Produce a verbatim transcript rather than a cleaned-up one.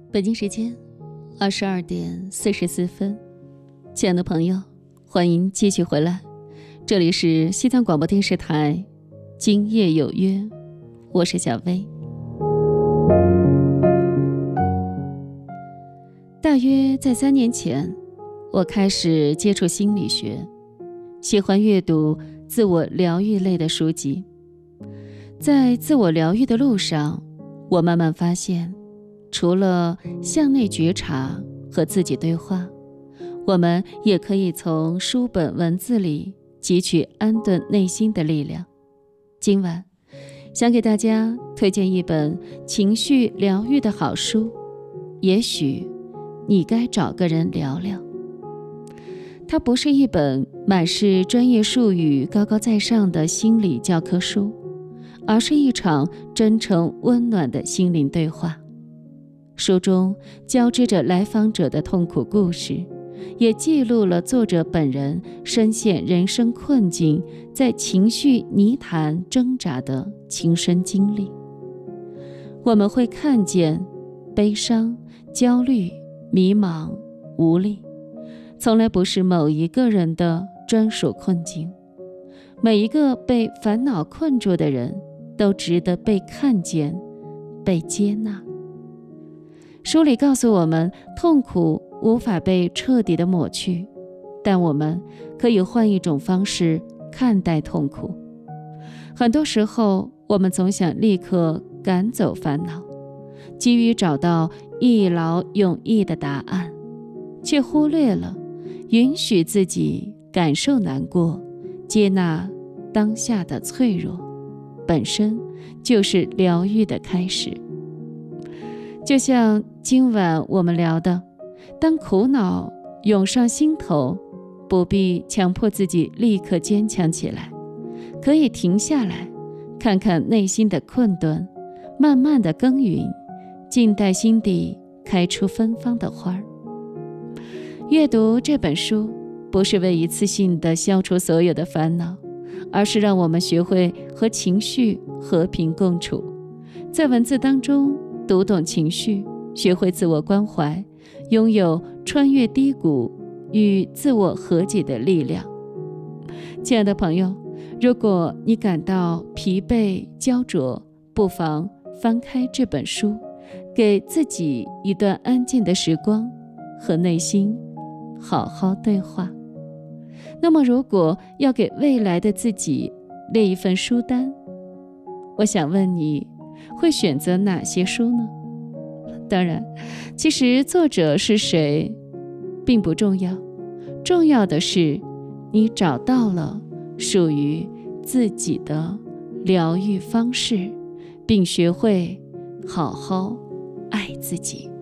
北京时间二十二点四十四分，亲爱的朋友，欢迎继续回来，这里是西藏广播电视台今夜有约，我是小薇。大约在三年前，我开始接触心理学，喜欢阅读自我疗愈类的书籍。在自我疗愈的路上，我慢慢发现，除了向内觉察和自己对话，我们也可以从书本文字里汲取安顿内心的力量。今晚想给大家推荐一本情绪疗愈的好书，也许你该找个人聊聊。它不是一本满是专业术语高高在上的心理教科书，而是一场真诚温暖的心灵对话。书中交织着来访者的痛苦故事，也记录了作者本人深陷人生困境，在情绪泥潭挣扎的亲身经历。我们会看见悲伤、焦虑、迷茫、无力，从来不是某一个人的专属困境。每一个被烦恼困住的人，都值得被看见、被接纳。书里告诉我们，痛苦无法被彻底的抹去，但我们可以换一种方式看待痛苦。很多时候，我们总想立刻赶走烦恼，急于找到一劳永逸的答案，却忽略了允许自己感受难过，接纳当下的脆弱，本身就是疗愈的开始。就像今晚我们聊的，当苦恼涌上心头，不必强迫自己立刻坚强起来，可以停下来，看看内心的困顿，慢慢的耕耘，静待心底开出芬芳的花儿。阅读这本书，不是为一次性的消除所有的烦恼，而是让我们学会和情绪和平共处，在文字当中读懂情绪，学会自我关怀，拥有穿越低谷与自我和解的力量。亲爱的朋友，如果你感到疲惫焦灼，不妨翻开这本书，给自己一段安静的时光，和内心好好对话。那么如果要给未来的自己列一份书单，我想问你，会选择哪些书呢？当然，其实作者是谁并不重要，重要的是你找到了属于自己的疗愈方式，并学会好好爱自己。